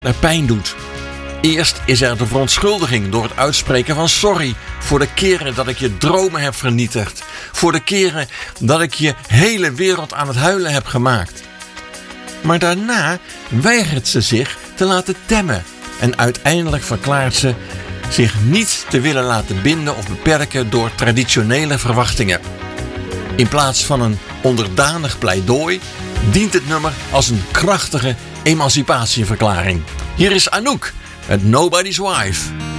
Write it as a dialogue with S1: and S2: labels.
S1: naar pijn doet. Eerst is er de verontschuldiging door het uitspreken van sorry voor de keren dat ik je dromen heb vernietigd. Voor de keren dat ik je hele wereld aan het huilen heb gemaakt. Maar daarna weigert ze zich te laten temmen en uiteindelijk verklaart ze zich niet te willen laten binden of beperken door traditionele verwachtingen. In plaats van een onderdanig pleidooi dient het nummer als een krachtige emancipatieverklaring. Hier is Anouk met Nobody's Wife.